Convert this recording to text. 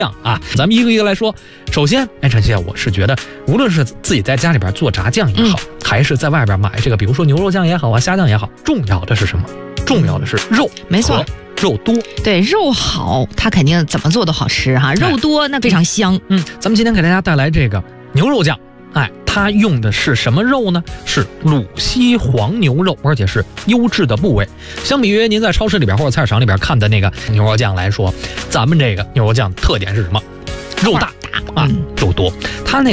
啊，咱们一个一个来说。首先，陈姐，我是觉得，无论是自己在家里边做炸酱也好，还是在外边买这个，比如说牛肉酱也好啊，虾酱也好，重要的是什么？重要的是肉， 没错， 肉多。 对，肉好，它肯定怎么做都好吃哈。肉多那非常香。 咱们今天给大家带来这个牛肉酱。它用的是什么肉呢？是鲁西黄牛肉，而且是优质的部位。相比于您在超市里边或者菜市场里边看的那个牛肉酱来说，咱们这个牛肉酱特点是什么？肉大啊，肉多。它那